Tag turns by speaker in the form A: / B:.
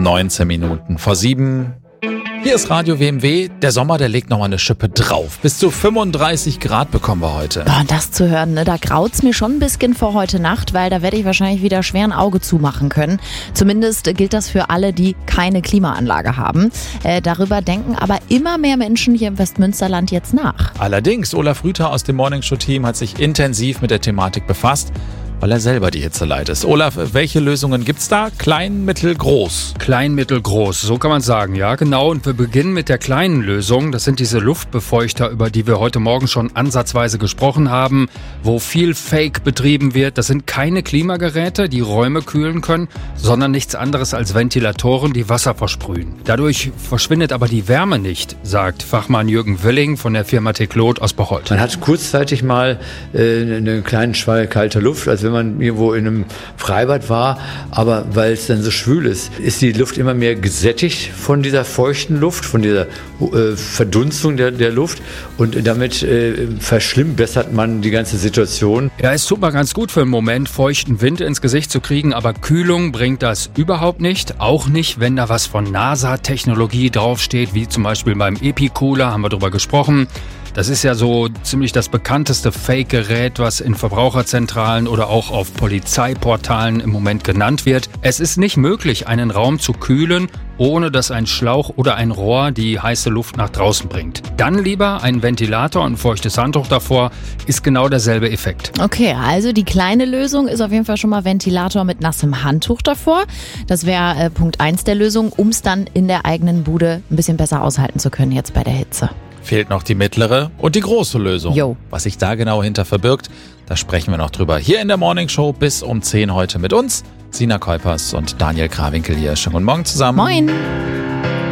A: 19 Minuten vor 7. Hier ist Radio WMW. Der Sommer, der legt nochmal eine Schippe drauf. Bis zu 35 Grad bekommen wir heute.
B: Boah, das zu hören, ne? Da graut's mir schon ein bisschen vor heute Nacht, weil da werde ich wahrscheinlich wieder schwer ein Auge zumachen können. Zumindest gilt das für alle, die keine Klimaanlage haben. Darüber denken aber immer mehr Menschen hier im Westmünsterland jetzt nach.
A: Allerdings, Olaf Rüther aus dem Morningshow-Team hat sich intensiv mit der Thematik befasst, weil er selber die Hitze leid ist. Olaf, welche Lösungen gibt's da? Klein, mittel, groß?
C: Klein, mittel, groß, so kann man sagen, ja genau. Und wir beginnen mit der kleinen Lösung. Das sind diese Luftbefeuchter, über die wir heute Morgen schon ansatzweise gesprochen haben, wo viel Fake betrieben wird. Das sind keine Klimageräte, die Räume kühlen können, sondern nichts anderes als Ventilatoren, die Wasser versprühen. Dadurch verschwindet aber die Wärme nicht, sagt Fachmann Jürgen Willing von der Firma Teclot aus Bocholt.
D: Man hat kurzzeitig mal einen kleinen Schwall kalter Luft, als wenn man irgendwo in einem Freibad war, aber weil es dann so schwül ist die Luft immer mehr gesättigt von dieser feuchten Luft, von dieser Verdunstung der Luft und damit verschlimmbessert man die ganze Situation.
C: Ja, es tut mal ganz gut für einen Moment, feuchten Wind ins Gesicht zu kriegen, aber Kühlung bringt das überhaupt nicht, auch nicht, wenn da was von NASA-Technologie draufsteht, wie zum Beispiel beim Epicooler, haben wir drüber gesprochen. Das ist ja so ziemlich das bekannteste Fake-Gerät, was in Verbraucherzentralen oder auch auf Polizeiportalen im Moment genannt wird. Es ist nicht möglich, einen Raum zu kühlen, ohne dass ein Schlauch oder ein Rohr die heiße Luft nach draußen bringt. Dann lieber ein Ventilator und ein feuchtes Handtuch davor, ist genau derselbe Effekt.
B: Okay, also die kleine Lösung ist auf jeden Fall schon mal Ventilator mit nassem Handtuch davor. Das wäre Punkt 1 der Lösung, um es dann in der eigenen Bude ein bisschen besser aushalten zu können jetzt bei der Hitze.
A: Fehlt noch die mittlere und die große Lösung.
B: Jo.
A: Was sich da genau hinter verbirgt, da sprechen wir noch drüber. Hier in der Morningshow bis um 10 heute mit uns. Sina Kuipers und Daniel Krawinkel hier. Schönen guten Morgen zusammen.
B: Moin.